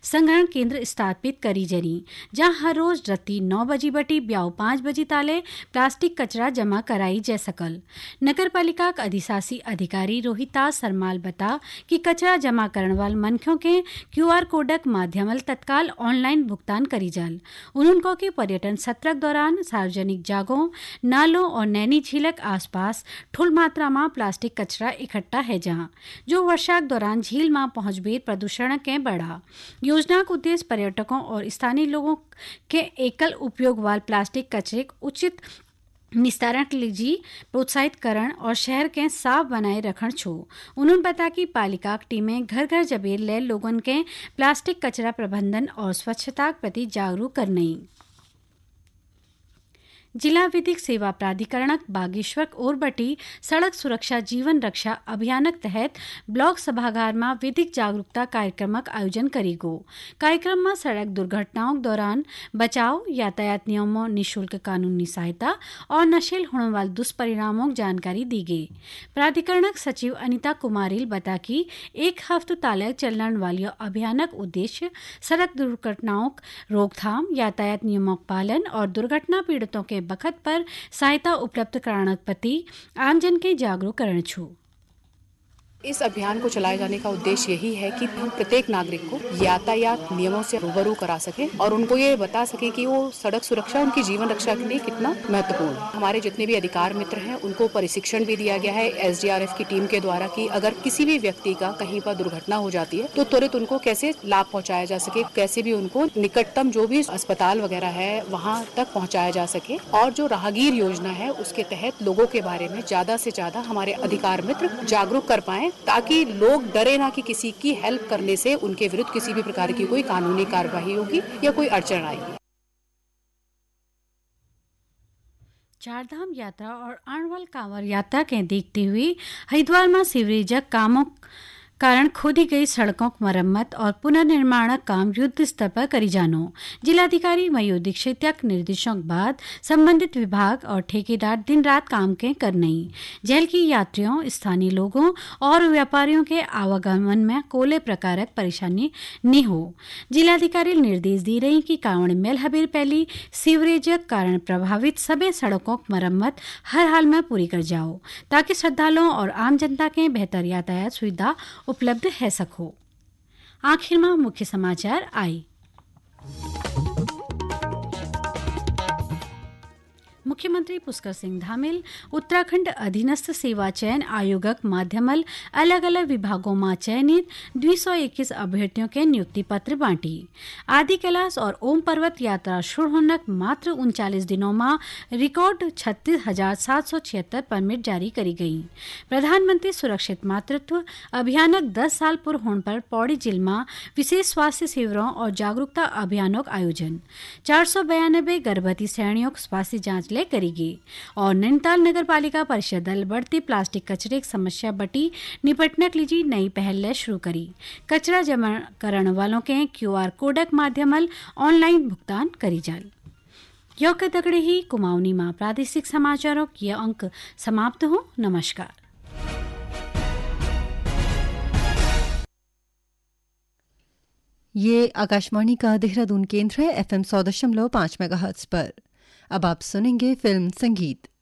संग्रहण केंद्र स्थापित करी जनी, जहां हर रोज रत्ती 9 बजी बटी ब्याव 5 बजी ताले प्लास्टिक कचरा जमा कराई जा सकल। नगर पालिका का अधिशासी अधिकारी रोहिता सरमाल बता कि कचरा जमा करने वाले मनखों के QR कोडक माध्यमल तत्काल ऑनलाइन भुगतान करी जाल। उन्होंने कि पर्यटन सत्र के दौरान सार्वजनिक जागों, नालों और नैनी झीलक आसपास ठुल मात्रा में प्लास्टिक कचरा इकट्ठा है, जहां जो वर्षा के दौरान झील में पहुंच भी प्रदूषण के बढ़ा। योजना का उद्देश्य पर्यटकों और स्थानीय लोगों के एकल उपयोग वाले प्लास्टिक कचरे को उचित निस्तारण के लिए प्रोत्साहित करण और शहर के साफ बनाए रखण छो। उन्होंने बताया कि पालिका की टीमें घर घर जबेर ले लोगों के प्लास्टिक कचरा प्रबंधन और स्वच्छता के प्रति जागरूक करने। जिला विधिक सेवा प्राधिकरण बागेश्वर और बटी सड़क सुरक्षा जीवन रक्षा अभियान के तहत ब्लॉक सभागार में विधिक जागरूकता कार्यक्रम का आयोजन करेगो। कार्यक्रम में सड़क दुर्घटनाओं के दौरान बचाव, यातायात नियमों, निःशुल्क कानूनी सहायता और नशेल होने वाले दुष्परिणामों की जानकारी दी गई। प्राधिकरण सचिव अनिता कुमारिल बता कि एक हफ्ते तक चलने वाले अभियान का उद्देश्य सड़क दुर्घटनाओं रोकथाम, यातायात नियमों का पालन और दुर्घटना पीड़ितों के बखत पर सहायता उपलब्ध कराने प्रति आमजन के जागरूक करना छू। इस अभियान को चलाए जाने का उद्देश्य यही है कि हम प्रत्येक नागरिक को यातायात नियमों से रूबरू करा सके और उनको ये बता सके कि वो सड़क सुरक्षा उनकी जीवन रक्षा के लिए कितना महत्वपूर्ण है। हमारे जितने भी अधिकार मित्र हैं उनको प्रशिक्षण भी दिया गया है SDRF की टीम के द्वारा कि अगर किसी भी व्यक्ति का कहीं पर दुर्घटना हो जाती है तो तुरंत उनको कैसे लाभ पहुंचाया जा सके, कैसे भी उनको निकटतम जो भी अस्पताल वगैरह है वहाँ तक पहुँचाया जा सके। और जो राहगीर योजना है उसके तहत लोगों के बारे में ज्यादा से ज्यादा हमारे अधिकार मित्र जागरूक कर पाए, ताकि लोग डरे ना कि किसी की हेल्प करने से उनके विरुद्ध किसी भी प्रकार की कोई कानूनी कार्यवाही होगी या कोई अड़चन आएगी। चारधाम यात्रा और आणवल कांवर यात्रा के देखते हुए हरिद्वार में सीवरेज कामों कारण खोदी गई सड़कों की मरम्मत और पुनर्निर्माण काम युद्ध स्तर पर करी जानो। जिलाधिकारी मयूर दीक्षित के निर्देशों के बाद संबंधित विभाग और ठेकेदार दिन रात काम के कर नहीं। जेल की यात्रियों, स्थानीय लोगों और व्यापारियों के आवागमन में कोले प्रकार परेशानी नहीं हो। जिलाधिकारी निर्देश दी रही कि कांवड़ मेल हबीर पहली सीवरेज कारण प्रभावित सभी सड़कों की मरम्मत हर हाल में पूरी कर जाओ, ताकि श्रद्धालुओं और आम जनता के बेहतर यातायात सुविधा उपलब्ध है सको। आखिर में मुख्य समाचार आई। मुख्यमंत्री पुष्कर सिंह धामील उत्तराखंड अधीनस्थ सेवा चयन आयोगक माध्यमल अलग अलग विभागों में चयनित 221 अभ्यर्थियों के नियुक्ति पत्र बांटी। आदि कैलाश और ओम पर्वत यात्रा शुरू होने मात्र 39 दिनों में रिकॉर्ड 36,776 परमिट जारी करी गई। प्रधानमंत्री सुरक्षित मातृत्व अभियानक 10 साल पूर्व होने पर पौड़ी जिले में विशेष स्वास्थ्य शिविरों और जागरूकता अभियानों का आयोजन। 492 गर्भवती श्रेणियों स्वास्थ्य जांच करेगी और नैनीताल नगर पालिका परिषद दल बढ़ती प्लास्टिक कचरे की समस्या बटी निपटने के लिए नई पहल शुरू करी। कचरा जमा करने वालों के QR कोडक माध्यमल ऑनलाइन भुगतान करी जाल। योग्य तगड़े ही कुमाऊनी मां प्रादेशिक समाचारों की अंक समाप्त हो। नमस्कार। ये आकाशवाणी का देहरादून केंद्र है FM 100.5 मेगाहर्ट्ज पर। अब आप सुनेंगे फिल्म संगीत।